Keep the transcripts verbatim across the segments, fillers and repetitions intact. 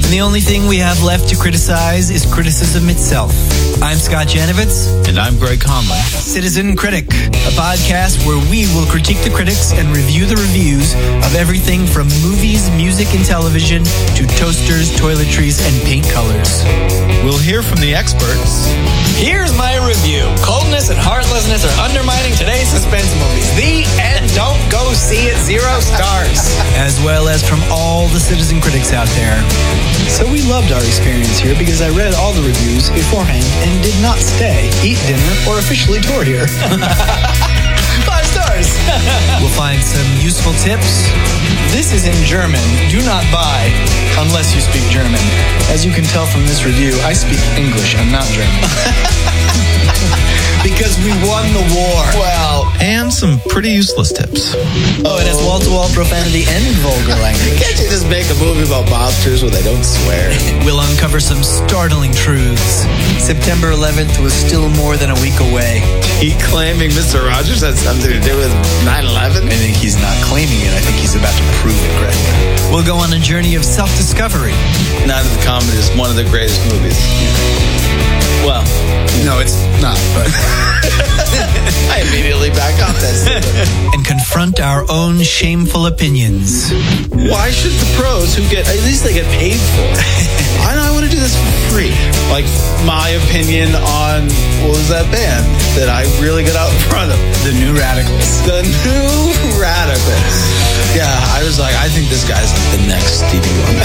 And the only thing we have left to criticize is criticism itself. I'm Scott Janovitz. And I'm Greg Conley. Citizen Critic, a podcast where we will critique the critics and review the reviews of everything from movies, music, and television to toasters, toiletries, and paint colors. We'll hear from the experts. Here's my review. Coldness and heartlessness are undermining today's suspense movies. The end. Don't go see it. Zero stars. As well as from all the Citizen Critics out there. So we loved our experience here because I read all the reviews beforehand and did not stay, eat dinner, or officially tour here. Five stars. We'll find some useful tips. This is in German. Do not buy unless you speak German. As you can tell from this review, I speak English. I'm not German. Because we won the war. Well, And some pretty useless tips. Oh, it has wall-to-wall profanity and vulgar language. can't you just make a movie about mobsters where they don't swear? We'll uncover some startling truths. September eleventh was still more than a week away. He claiming Mister Rogers had something to do with nine eleven? I think he's not claiming it. I think he's about to prove it, Greg. We'll go on a journey of self-discovery. Night of the Comedy is one of the greatest movies. Well, No, it's not, but... I immediately back off that statement. And confront our own shameful opinions. Why should the pros who get, at least they get paid for it? I know I want to do this for free. Like my opinion on, what was that band that I really got out in front of? The New Radicals. The New Radicals. Yeah, I was like, I think this guy's like the next Stevie Wonder.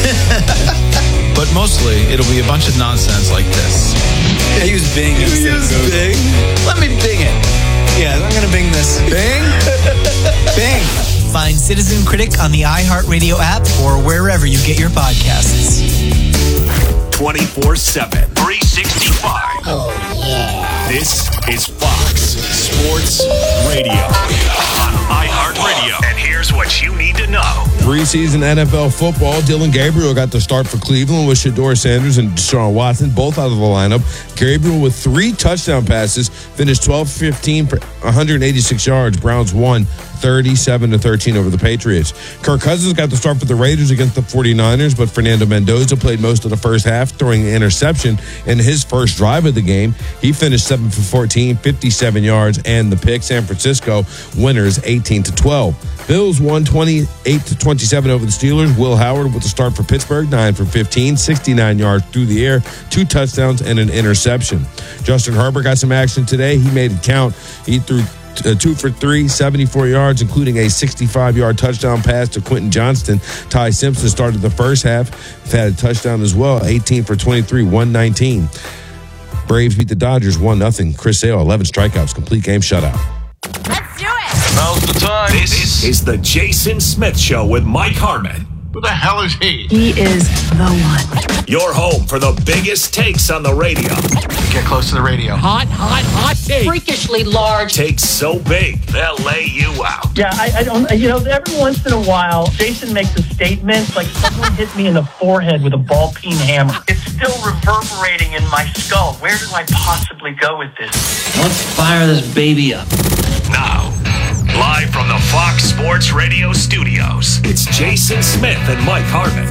But mostly, it'll be a bunch of nonsense like this. Yeah, he was Bing. You use Bing? Let me Bing it. Yeah, I'm going to Bing this. Bing? Bing. Find Citizen Critic on the iHeartRadio app or wherever you get your podcasts. twenty-four seven, three sixty-five. Oh, yeah. This is Fox Sports Radio on iHeartRadio. And here's what you need to know. Preseason N F L football, Dylan Gabriel got the start for Cleveland with Shedeur Sanders and Deshaun Watson, both out of the lineup. Gabriel with three touchdown passes, finished twelve fifteen for one hundred eighty-six yards. Browns won thirty-seven to thirteen over the Patriots. Kirk Cousins got the start for the Raiders against the 49ers, but Fernando Mendoza played most of the first half, throwing an interception in his first drive of the game. He finished seven for fourteen, fifty-seven yards, and the pick. San Francisco winners eighteen to twelve. Bills won twenty-eight to twenty-seven over the Steelers. Will Howard with the start for Pittsburgh, nine for fifteen, sixty-nine yards through the air, two touchdowns, and an interception. Justin Herbert got some action today. He made it count. He threw Uh, two for three, seventy-four yards, including a sixty-five-yard touchdown pass to Quentin Johnston. Ty Simpson started the first half, had a touchdown as well, eighteen for twenty-three, one nineteen. Braves beat the Dodgers one nothing. Chris Sale, eleven strikeouts, complete game shutout. Let's do it! Now's the time. This is the Jason Smith Show with Mike Harmon. Who the hell is he? He is the one. Your home for the biggest takes on the radio. Get close to the radio. Hot, hot, hot take. Freakishly large. Takes so big, they'll lay you out. Yeah, I, I don't, you know, every once in a while, Jason makes a statement like someone hit me in the forehead with a ball peen hammer. It's still reverberating in my skull. Where do I possibly go with this? Let's fire this baby up. Now, live from the Fox Sports Radio studios, it's Jason Smith and Mike Harmon.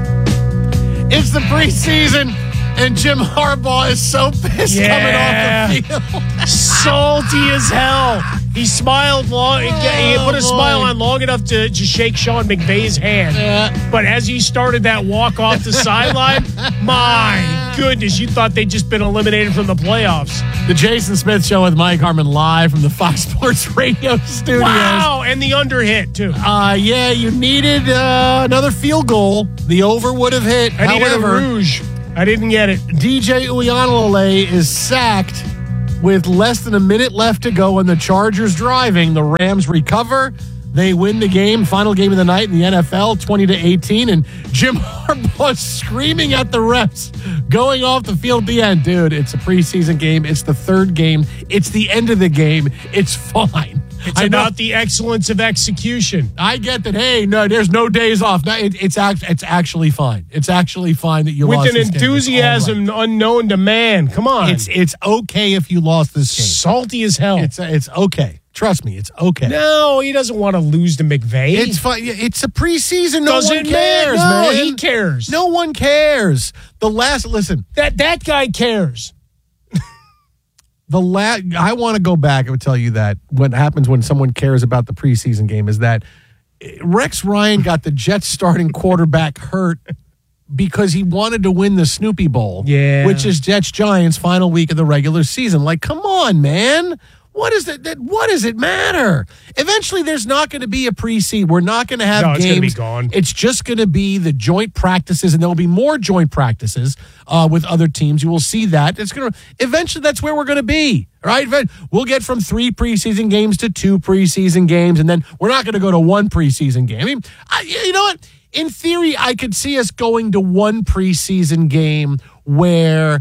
It's the preseason, and Jim Harbaugh is so pissed Yeah. coming off the field. Salty as hell. He smiled long. He Oh, put a smile on long enough to, to shake Sean McVay's hand. Yeah. But as he started that walk off the sideline, my goodness, you thought they'd just been eliminated from the playoffs. The Jason Smith Show with Mike Harmon live from the Fox Sports Radio studios. Wow, and the under hit, too. Uh, yeah, you needed uh, another field goal. The over would have hit. I needed a However, rouge. I didn't get it. D J Uiagalelei is sacked with less than a minute left to go and the Chargers driving. The Rams recover. They win the game, final game of the night in the N F L, twenty to eighteen, and Jim Harbaugh screaming at the refs, going off the field at the end. Dude, it's a preseason game. It's the third game. It's the end of the game. It's fine. It's I about know, the excellence of execution. I get that, hey, no, there's no days off. No, it, it's, act, it's actually fine. It's actually fine that you With lost an this game. It's all enthusiasm right. unknown to man. Come on. It's, it's okay if you lost this game. salty as hell. It's, it's okay. Trust me, it's okay. No, he doesn't want to lose to McVay. It's fun. It's a preseason. No Doesn't one cares, matter. No, man. he cares. No one cares. The last, listen, That that guy cares. the last, I want to go back and tell you that what happens when someone cares about the preseason game is that Rex Ryan got the Jets starting quarterback hurt because he wanted to win the Snoopy Bowl, Yeah. which is Jets Giants final week of the regular season. Like, come on, man. What is it? that- What does it matter? Eventually, there's not going to be a preseason. We're not going to have No, it's games. gonna be gone. It's just going to be the joint practices, and there will be more joint practices uh, with other teams. You will see that. It's going to eventually. That's where we're going to be. Right? We'll get from three preseason games to two preseason games, and then we're not going to go to one preseason game. I mean, I, you know what? In theory, I could see us going to one preseason game where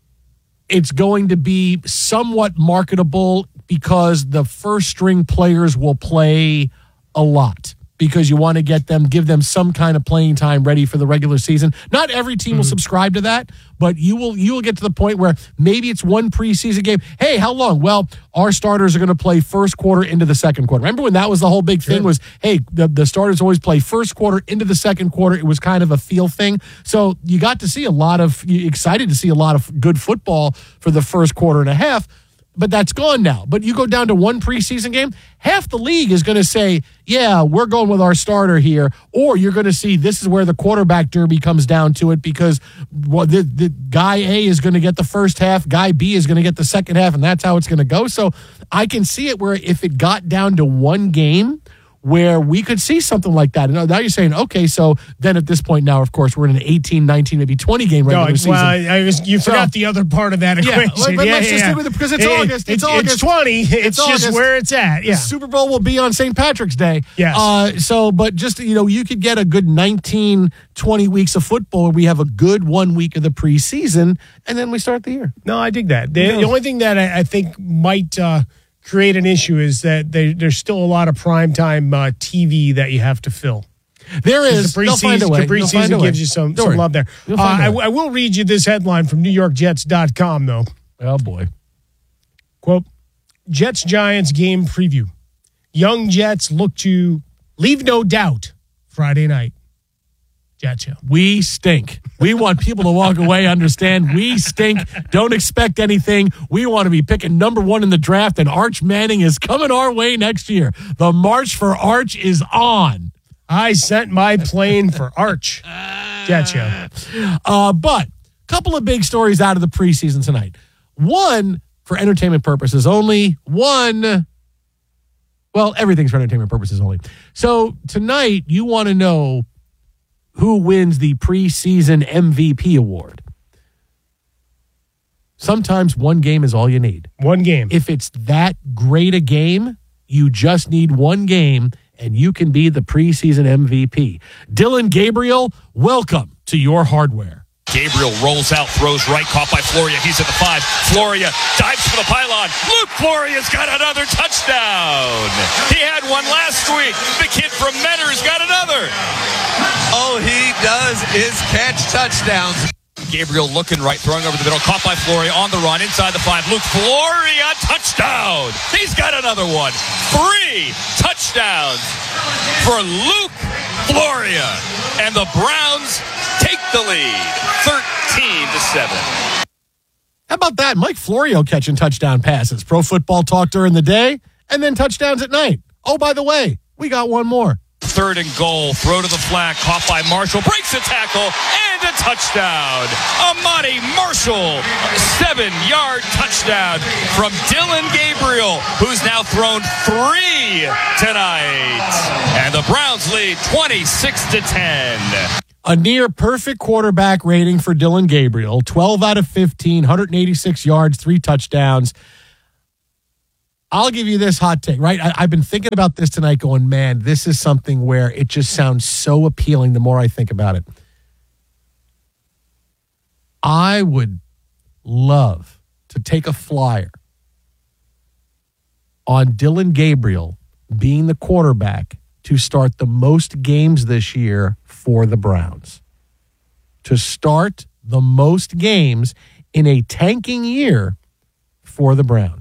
it's going to be somewhat marketable because the first string players will play a lot because you want to get them, give them some kind of playing time ready for the regular season. Not every team will subscribe to that, but you will you will get to the point where maybe it's one preseason game. Hey, how long? Well, our starters are going to play first quarter into the second quarter. Remember when that was the whole big thing was, hey, the, the starters always play first quarter into the second quarter. It was kind of a feel thing. So you got to see a lot of, you excited to see a lot of good football for the first quarter and a half. But that's gone now. But you go down to one preseason game, half the league is going to say, yeah, we're going with our starter here. Or you're going to see this is where the quarterback derby comes down to it because well, the, the guy A is going to get the first half, guy B is going to get the second half, and that's how it's going to go. So I can see it where if it got down to one game, where we could see something like that. And now you're saying, okay, so then at this point now, of course, we're in an eighteen, nineteen, maybe twenty game regular No, season. well, I was, you So- forgot the other part of that Yeah, equation. but yeah, let's yeah, just yeah. do it because it's It- August. It's It's, August. twenty. It's, It's just August. where it's at. Yeah. Super Bowl will be on Saint Patrick's Day. Yes. Uh, so, but just, you know, you could get a good nineteen, twenty weeks of football where we have a good one week of the preseason, and then we start the year. No, I dig that. The, Yeah. the only thing that I, I think might uh, create an issue is that they, there's still a lot of primetime uh, T V that you have to fill. There is. The They'll find a preseason, way. the They'll find a preseason way. gives you some, Don't some worry. love there. You'll Uh, find a I, way. I will read you this headline from New York Jets dot com, though. Oh, boy. Quote, Jets-Giants game preview. Young Jets look to leave no doubt Friday night. Jet Show. We stink. We want people to walk away, understand we stink. Don't expect anything. We want to be picking number one in the draft, and Arch Manning is coming our way next year. The march for Arch is on. I sent my plane for Arch. Jet Show. Uh, but a couple of big stories out of the preseason tonight. One, for entertainment purposes only. One, well, everything's for entertainment purposes only. So tonight, you want to know who wins the preseason M V P award. Sometimes one game is all you need. One game. If it's that great a game, you just need one game, and you can be the preseason M V P. Dylan Gabriel, welcome to your hardware. Gabriel rolls out, throws right, caught by Floria. He's at the five. Floria dives for the pylon. Luke Floria's got another touchdown. He had one last week. The kid from Mentor's got another. Oh, he does is catch touchdowns. Gabriel looking right, throwing over the middle, caught by Floria on the run, inside the five. Luke Floria, touchdown. He's got another one. Three touchdowns for Luke Floria. And the Browns take the lead, thirteen to seven. How about that? Mike Florio catching touchdown passes. Pro Football Talk during the day, and then touchdowns at night. Oh, by the way, we got one more. Third and goal, throw to the flat, caught by Marshall, breaks a tackle, and a touchdown. Amani Marshall, seven-yard touchdown from Dylan Gabriel, who's now thrown three tonight. And the Browns lead twenty-six to ten. A near perfect quarterback rating for Dylan Gabriel. twelve out of fifteen, one hundred eighty-six yards, three touchdowns. I'll give you this hot take, right? I, I've been thinking about this tonight going, man, this is something where it just sounds so appealing the more I think about it. I would love to take a flyer on Dylan Gabriel being the quarterback to start the most games this year for the Browns. To start the most games in a tanking year for the Browns.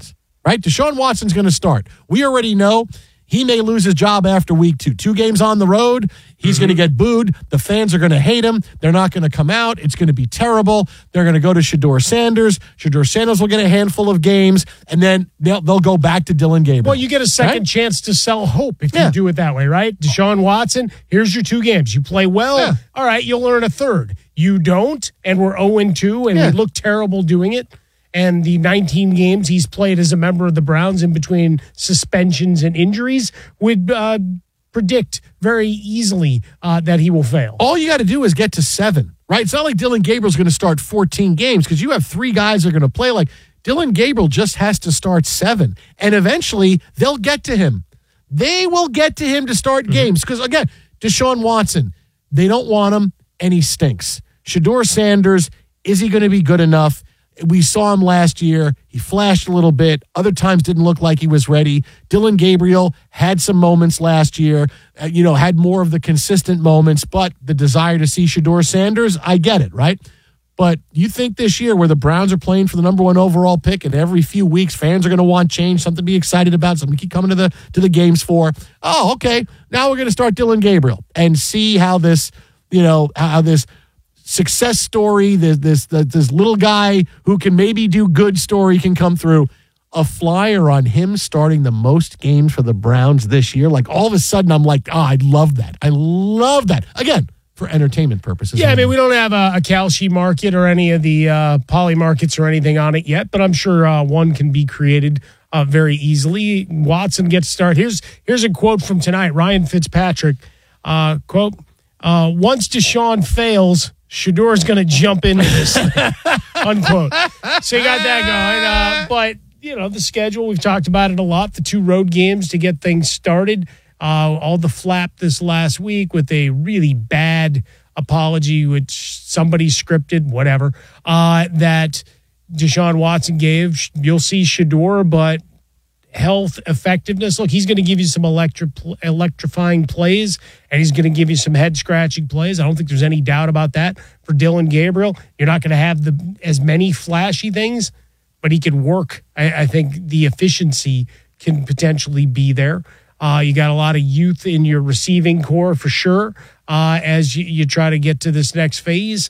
right? Deshaun Watson's going to start. We already know he may lose his job after week two. Two games on the road, he's mm-hmm. going to get booed. The fans are going to hate him. They're not going to come out. It's going to be terrible. They're going to go to Shedeur Sanders. Shedeur Sanders will get a handful of games, and then they'll, they'll go back to Dillon Gabriel. Well, you get a second right? chance to sell hope if yeah. you do it that way, right? Deshaun Watson, here's your two games. You play well, yeah. all right, you'll earn a third. You don't, and we're oh and two, and yeah. we look terrible doing it. And the nineteen games he's played as a member of the Browns in between suspensions and injuries would uh, predict very easily uh, that he will fail. All you got to do is get to seven, right? It's not like Dillon Gabriel's going to start fourteen games because you have three guys that are going to play. Like Dillon Gabriel just has to start seven, and eventually they'll get to him. They will get to him to start mm-hmm. games because, again, Deshaun Watson, they don't want him, and he stinks. Shedeur Sanders, is he going to be good enough? We saw him last year. He flashed a little bit. Other times didn't look like he was ready. Dillon Gabriel had some moments last year, uh, you know, had more of the consistent moments, but the desire to see Shedeur Sanders, I get it, right? But you think this year where the Browns are playing for the number one overall pick and every few weeks fans are going to want change, something to be excited about, something to keep coming to the to the games for. Oh, okay. Now we're going to start Dillon Gabriel and see how this, you know, how this success story, this, this this little guy who can maybe do good story can come through. A flyer on him starting the most games for the Browns this year. Like all of a sudden I'm like, oh, I love that. I love that. Again, for entertainment purposes. Yeah, I mean, we don't have a, a Kalshi market or any of the uh, poly markets or anything on it yet, but I'm sure uh, one can be created uh, very easily. Watson gets started. Here's, here's a quote from tonight. Ryan Fitzpatrick, uh, quote, uh, once Deshaun fails, Shedeur's going to jump into this, unquote. So you got that going. Uh, but, you know, the schedule, we've talked about it a lot, the two road games to get things started. Uh, all the flap this last week with a really bad apology, which somebody scripted, whatever, uh, that Deshaun Watson gave. You'll see Shedeur, but health, effectiveness. Look, he's going to give you some electri- electrifying plays, and he's going to give you some head-scratching plays. I don't think there's any doubt about that. For Dillon Gabriel, you're not going to have the as many flashy things, but he can work. I, I think the efficiency can potentially be there. Uh, you got a lot of youth in your receiving core for sure uh, as you, you try to get to this next phase.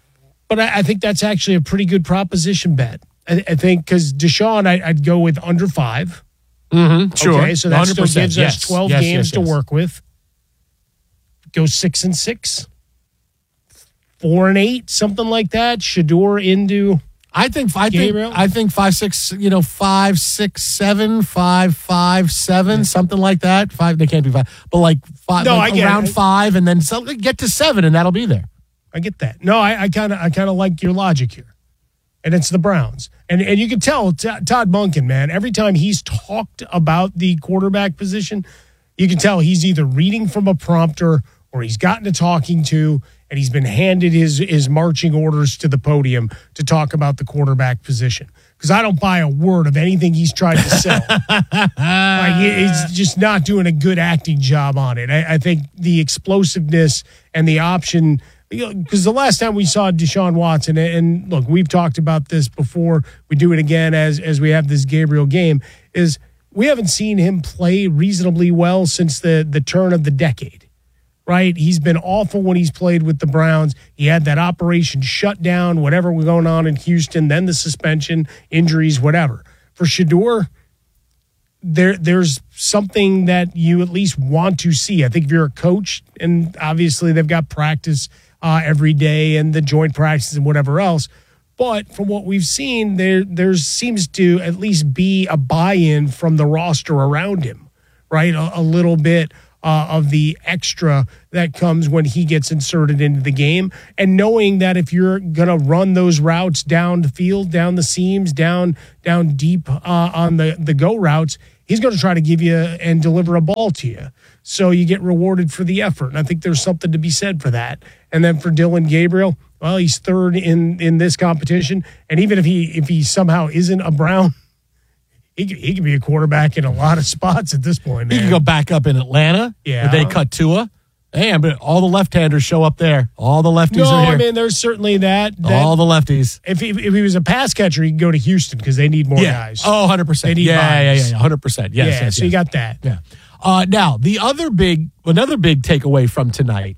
But I, I think that's actually a pretty good proposition bet. I, I think because Deshaun, I, I'd go with under five. Mm-hmm, sure. Okay, so that still gives yes. us twelve yes, games yes, yes. to work with. Go six and six, four and eight, something like that. Shedeur into. I think I think I think five six you know five six seven five five seven something like that. Five they can't do five, but like five no, like I get around it. five and then some, get to seven and that'll be there. I get that. No, I kind of I kind of like your logic here. And it's the Browns. And and you can tell T- Todd Monken, man, every time he's talked about the quarterback position, you can tell he's either reading from a prompter or he's gotten to talking to, and he's been handed his, his marching orders to the podium to talk about the quarterback position. Because I don't buy a word of anything he's tried to sell. Like, he's just not doing a good acting job on it. I, I think the explosiveness and the option – because the last time we saw Deshaun Watson, and look, we've talked about this before, we do it again as as we have this Gabriel game, is we haven't seen him play reasonably well since the, the turn of the decade, right? He's been awful when he's played with the Browns. He had that operation shut down, whatever was going on in Houston, then the suspension, injuries, whatever. For Shedeur, there there's something that you at least want to see. I think if you're a coach, and obviously they've got practice Uh, every day and the joint practices and whatever else. But from what we've seen, there there seems to at least be a buy-in from the roster around him, right? A, a little bit uh, of the extra that comes when he gets inserted into the game. And knowing that if you're going to run those routes down the field, down the seams, down down deep uh, on the, the go routes, he's going to try to give you and deliver a ball to you. So you get rewarded for the effort. And I think there's something to be said for that. And then for Dillon Gabriel, well, he's third in, in this competition. And even if he if he somehow isn't a Brown, he could, he could be a quarterback in a lot of spots at this point, man. He could go back up in Atlanta. Yeah. Where they cut Tua. Hey, but all the left-handers show up there. All the lefties No, are here. I mean, there's certainly that. that all the lefties. If he, if he was a pass catcher, he could go to Houston because they need more yeah. guys. Oh, one hundred percent. They need yeah, yeah, yeah, bodies. yeah, one hundred percent. Yes, yeah, yes, so you yes. got that. Yeah. Uh, now, the other big, another big takeaway from tonight,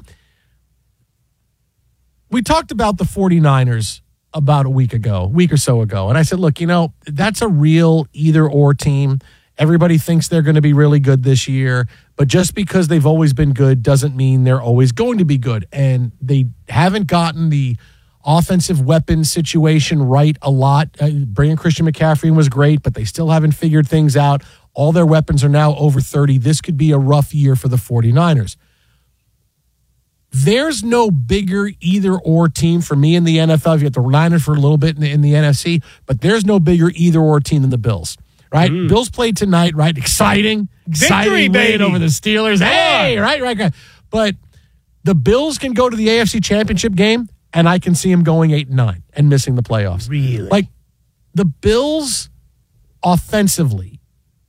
we talked about the 49ers about a week ago, a week or so ago. And I said, look, you know, that's a real either-or team. Everybody thinks they're going to be really good this year, but just because they've always been good doesn't mean they're always going to be good. And they haven't gotten the offensive weapon situation right a lot. Uh, bringing Christian McCaffrey was great, but they still haven't figured things out. All their weapons are now over thirty. This could be a rough year for the 49ers. There's no bigger either-or team for me in the N F L. You got the Niners for a little bit in the, in the N F C, but there's no bigger either-or team than the Bills. Right? Mm. Bills played tonight, right? Exciting. Exciting Victory, win baby. over the Steelers. Hey, right, right, right. But the Bills can go to the A F C Championship game, and I can see them going eight and nine and missing the playoffs. Really? Like, the Bills offensively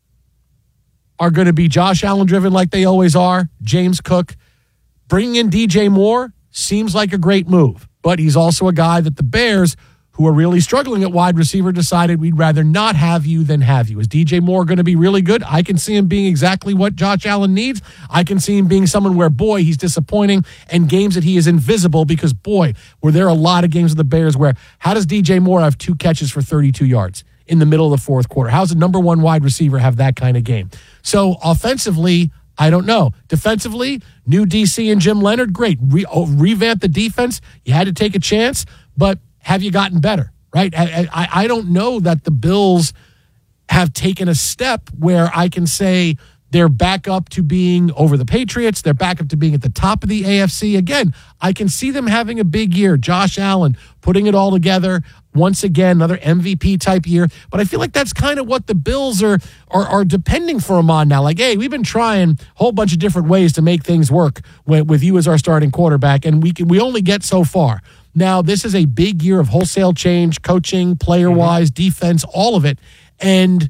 are going to be Josh Allen driven like they always are. James Cook. Bringing in D J Moore seems like a great move, but he's also a guy that the Bears, who are really struggling at wide receiver, decided we'd rather not have you than have you. Is D J Moore going to be really good? I can see him being exactly what Josh Allen needs. I can see him being someone where, boy, he's disappointing, and games that he is invisible because, boy, were there a lot of games with the Bears where how does D J Moore have two catches for thirty-two yards in the middle of the fourth quarter? How's a number one wide receiver have that kind of game? So offensively, I don't know. Defensively, new D C and Jim Leonard, great. Re- oh, revamp the defense. You had to take a chance, but have you gotten better, right? I, I, I don't know that the Bills have taken a step where I can say they're back up to being over the Patriots. They're back up to being at the top of the A F C. Again, I can see them having a big year. Josh Allen putting it all together. Once again, another M V P type year. But I feel like that's kind of what the Bills are, are are depending for him on now. Like, hey, we've been trying a whole bunch of different ways to make things work with, with you as our starting quarterback, and we can, we only get so far. Now, this is a big year of wholesale change, coaching, player-wise, mm-hmm. defense, all of it. And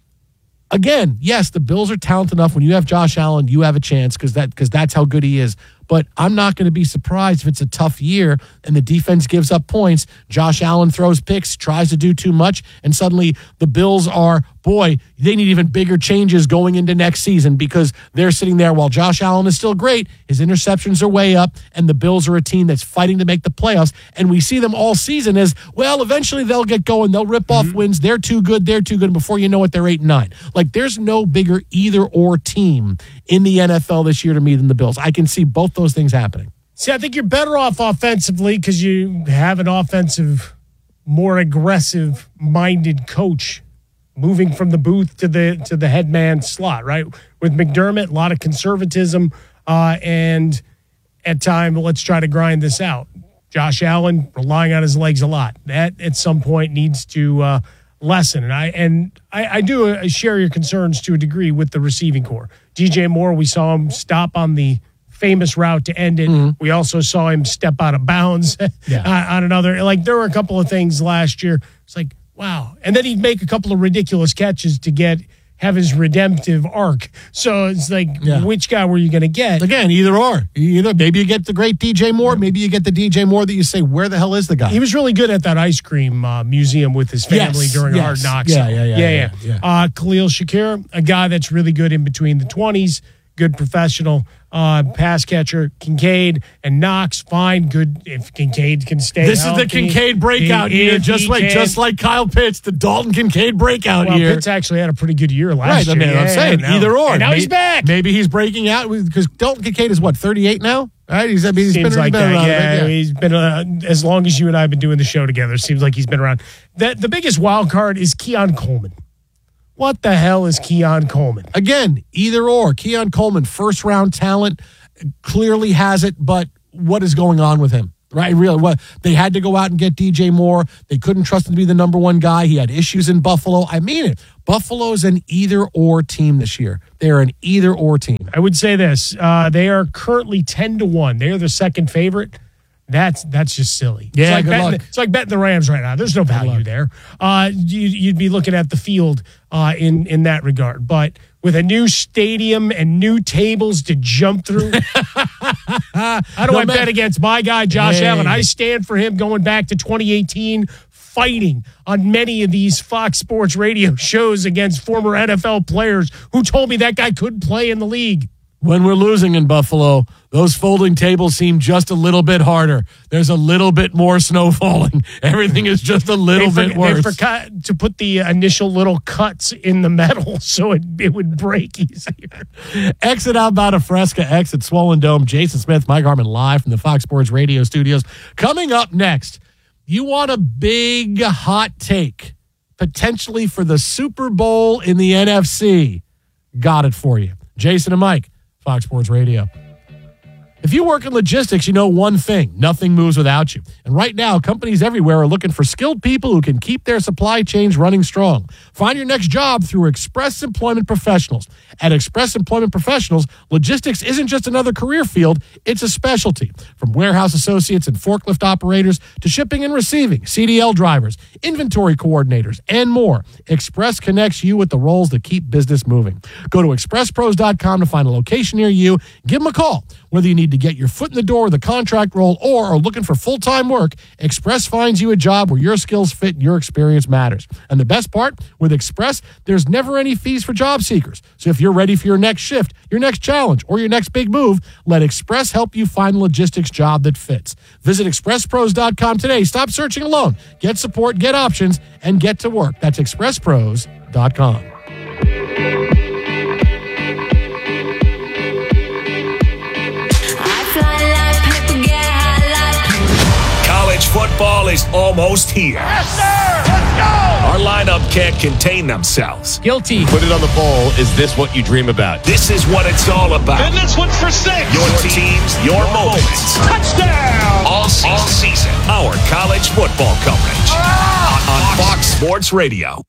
again, yes, the Bills are talented enough. When you have Josh Allen, you have a chance because that because that's how good he is. But I'm not going to be surprised if it's a tough year and the defense gives up points. Josh Allen throws picks, tries to do too much, and suddenly the Bills are, boy, they need even bigger changes going into next season because they're sitting there while Josh Allen is still great. His interceptions are way up, and the Bills are a team that's fighting to make the playoffs. And we see them all season as, well, eventually they'll get going. They'll rip off mm-hmm. wins. They're too good. They're too good. And before you know it, they're eight and nine. Like, there's no bigger either-or team in the N F L this year to me than the Bills. I can see both those things happening. See, I think you're better off offensively because you have an offensive, more aggressive-minded coach moving from the booth to the to the head man slot, right? With McDermott, a lot of conservatism, uh, and at time, let's try to grind this out. Josh Allen relying on his legs a lot. That at some point needs to uh, lessen. And I and I, I do uh, share your concerns to a degree with the receiving core. D J Moore, we saw him stop on the famous route to end it. Mm-hmm. We also saw him step out of bounds yeah. on another. Like, there were a couple of things last year. It's like, wow. And then he'd make a couple of ridiculous catches to get have his redemptive arc. So it's like, yeah. which guy were you going to get? Again, either or. Either maybe you get the great D J Moore. Maybe you get the D J Moore that you say, where the hell is the guy? He was really good at that ice cream uh, museum with his family yes, during yes. Hard Knocks. Yeah, yeah, yeah. yeah, yeah, yeah. yeah. Uh, Khalil Shakir, a guy that's really good in between the twenties, good professional uh, pass catcher. Kincaid and Knox, fine, good if Kincaid can stay This healthy. is the Kincaid breakout If year, he just like can. just like Kyle Pitts, the Dalton Kincaid breakout well, year. Pitts actually had a pretty good year last right, I year. mean, yeah, I'm saying now, either or. And now maybe, he's back. Maybe he's breaking out because Dalton Kincaid is what, thirty-eight now? Right? He's, I mean, he's Seems been, like been that. around. Yeah, right? yeah, he's been uh, as long as you and I have been doing the show together. Seems like he's been around. The, the biggest wild card is Keon Coleman. What the hell is Keon Coleman? Again, either or. Keon Coleman, first round talent, clearly has it, but what is going on with him? Right, really. What they had to go out and get D J Moore. They couldn't trust him to be the number one guy. He had issues in Buffalo. I mean it. Buffalo's an either-or team this year. They're an either-or team. I would say this: uh, they are currently ten to one. They are the second favorite. That's that's just silly. Yeah, it's like good betting, luck. It's like betting the Rams right now. There's no value there. Uh, you, you'd be looking at the field uh, in in that regard. But with a new stadium and new tables to jump through. How do No, I man. bet against my guy, Josh Hey. Allen? I stand for him going back to twenty eighteen, fighting on many of these Fox Sports radio shows against former N F L players who told me that guy couldn't play in the league. When we're losing in Buffalo, those folding tables seem just a little bit harder. There's a little bit more snow falling. Everything is just a little They, bit for, worse. they forgot to put the initial little cuts in the metal so it, it would break easier. Exit Outbound of Fresca, exit Swollen Dome. Jason Smith, Mike Harmon live from the Fox Sports Radio studios. Coming up next, you want a big hot take, potentially for the Super Bowl in the N F C. Got it for you. Jason and Mike, Fox Sports Radio. If you work in logistics, you know one thing: nothing moves without you. And right now, companies everywhere are looking for skilled people who can keep their supply chains running strong. Find your next job through Express Employment Professionals. At Express Employment Professionals, logistics isn't just another career field, it's a specialty. From warehouse associates and forklift operators to shipping and receiving, C D L drivers, inventory coordinators, and more, Express connects you with the roles that keep business moving. Go to express pros dot com to find a location near you. Give them a call. Whether you need to get your foot in the door with a contract role or are looking for full-time work, Express finds you a job where your skills fit and your experience matters. And the best part, with Express, there's never any fees for job seekers. So if you're ready for your next shift, your next challenge, or your next big move, let Express help you find a logistics job that fits. Visit express pros dot com today. Stop searching alone. Get support, get options, and get to work. That's express pros dot com. College football is almost here. Yes, sir! Let's go! Our lineup can't contain themselves. Guilty. Put it on the poll. Is this what you dream about? This is what it's all about. And this one's for six. Your teams, your moments. Touchdown! All season. All season. Our college football coverage. Ah! On Fox Sports Radio.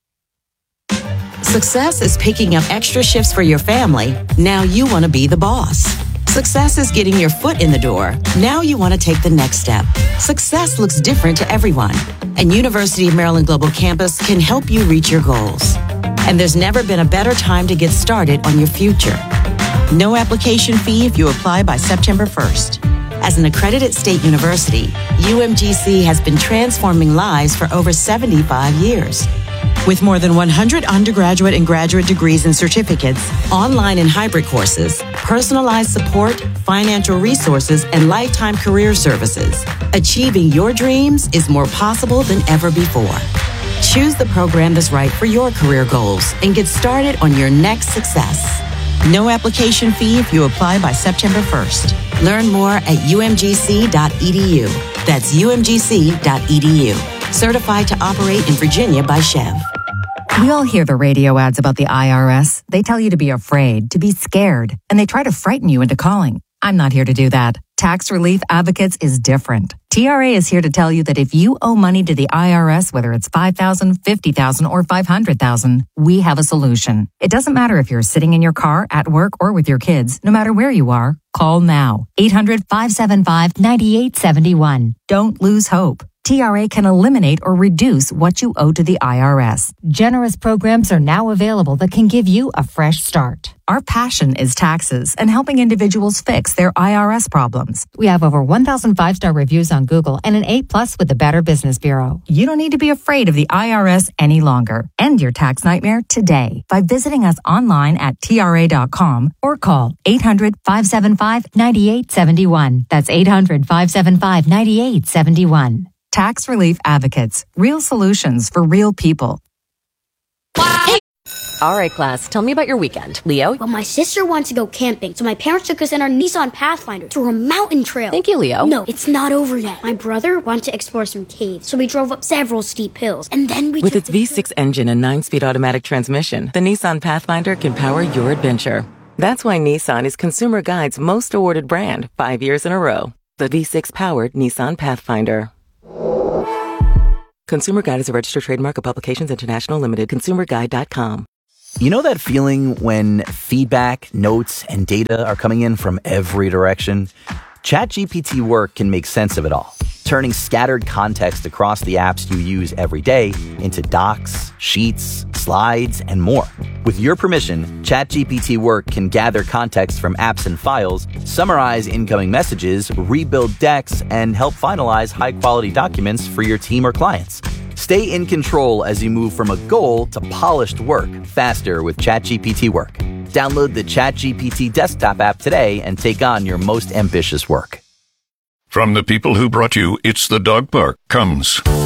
Success is picking up extra shifts for your family. Now you want to be the boss. Success is getting your foot in the door. Now you want to take the next step. Success looks different to everyone, and University of Maryland Global Campus can help you reach your goals. And there's never been a better time to get started on your future. No application fee if you apply by September first. As an accredited state university, U M G C has been transforming lives for over seventy-five years. With more than one hundred undergraduate and graduate degrees and certificates, online and hybrid courses, personalized support, financial resources, and lifetime career services, achieving your dreams is more possible than ever before. Choose the program that's right for your career goals and get started on your next success. No application fee if you apply by September first. Learn more at u m g c dot e d u. That's u m g c dot e d u. Certified to operate in Virginia by Chev. We all hear the radio ads about the I R S. They tell you to be afraid, to be scared, and they try to frighten you into calling. I'm not here to do that. Tax Relief Advocates is different. T R A is here to tell you that if you owe money to the I R S, whether it's five thousand dollars, fifty thousand dollars, or five hundred thousand dollars, we have a solution. It doesn't matter if you're sitting in your car, at work, or with your kids. No matter where you are, call now. eight hundred, five seven five, nine eight seven one. Don't lose hope. T R A can eliminate or reduce what you owe to the I R S. Generous programs are now available that can give you a fresh start. Our passion is taxes and helping individuals fix their I R S problems. We have over one thousand five-star reviews on Google and an A plus with the Better Business Bureau. You don't need to be afraid of the I R S any longer. End your tax nightmare today by visiting us online at T R A dot com or call eight hundred, five seven five, nine eight seven one. That's eight hundred, five seven five, nine eight seven one. Tax Relief Advocates. Real solutions for real people. All right, class, tell me about your weekend. Leo? Well, my sister wants to go camping, so my parents took us in our Nissan Pathfinder to a mountain trail. Thank you, Leo. No, it's not over yet. My brother wanted to explore some caves, so we drove up several steep hills, and then we With its V six engine and nine-speed automatic transmission, the Nissan Pathfinder can power your adventure. That's why Nissan is Consumer Guide's most awarded brand five years in a row. The V six-powered Nissan Pathfinder. Consumer Guide is a registered trademark of Publications International Limited. consumer guide dot com. You know that feeling when feedback, notes, and data are coming in from every direction? ChatGPT Work can make sense of it all, turning scattered context across the apps you use every day into docs, sheets, slides, and more. With your permission, ChatGPT Work can gather context from apps and files, summarize incoming messages, rebuild decks, and help finalize high-quality documents for your team or clients. Stay in control as you move from a goal to polished work faster with ChatGPT Work. Download the ChatGPT desktop app today and take on your most ambitious work. From the people who brought you It's the Dog Park comes